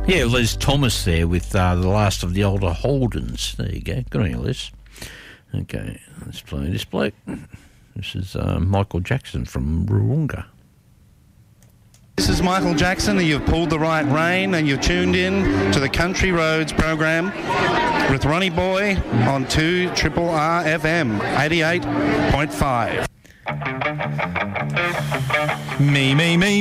Yeah, Les Thomas there with the last of the older Holdens. There you go. Good on you, Les. Okay, let's play this bloke. This is Michael Jackson from Ruunga. This is Michael Jackson, and you've pulled the right rein, and you've tuned in to the Country Roads program with Ronnie Boy on 2RRR FM 88.5. Me.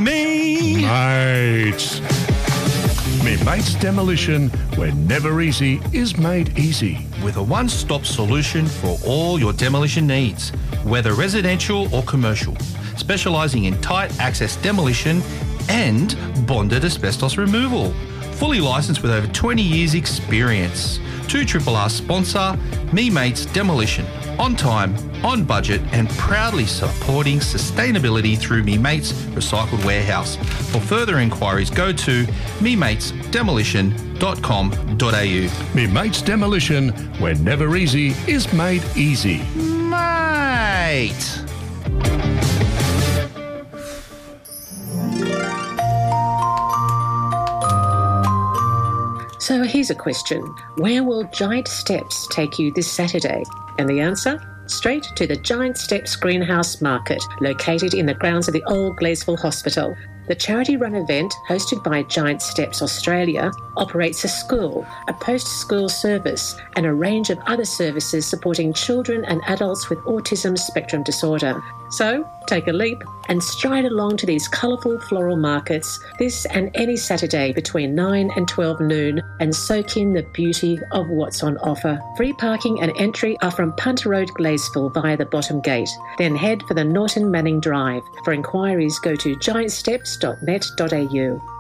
Mates. Me Mates Demolition, where never easy is made easy. With a one-stop solution for all your demolition needs, whether residential or commercial, specialising in tight access demolition and bonded asbestos removal. Fully licensed with over 20 years experience. 2RRR sponsor, Me Mates Demolition. On time, on budget, and proudly supporting sustainability through Me Mates Recycled Warehouse. For further inquiries, go to mematesdemolition.com.au. Me Mates Demolition, where never easy is made easy. Mate! So here's a question. Where will Giant Steps take you this Saturday? And the answer? Straight to the Giant Steps Greenhouse Market, located in the grounds of the old Gleysville Hospital. The charity-run event, hosted by Giant Steps Australia, operates a school, a post-school service, and a range of other services supporting children and adults with autism spectrum disorder. So, take a leap and stride along to these colourful floral markets this and any Saturday between 9 and 12 noon and soak in the beauty of what's on offer. Free parking and entry are from Punter Road, Gleysville via the bottom gate. Then head for the Norton Manning Drive. For inquiries, go to giantsteps.net.au.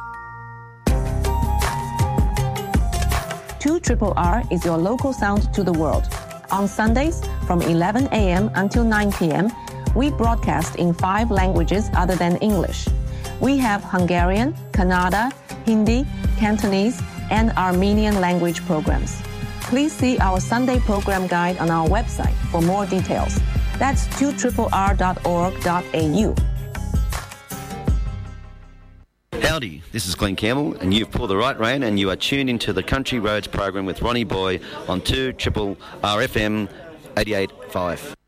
2RRR is your local sound to the world. On Sundays from 11 a.m. until 9 p.m., we broadcast in 5 languages other than English. We have Hungarian, Kannada, Hindi, Cantonese, and Armenian language programs. Please see our Sunday program guide on our website for more details. That's 2RRR.org.au. Howdy, this is Glenn Campbell, and you've pulled the right rein, and you are tuned into the Country Roads program with Ronnie Boy on 2RRR FM 88.5.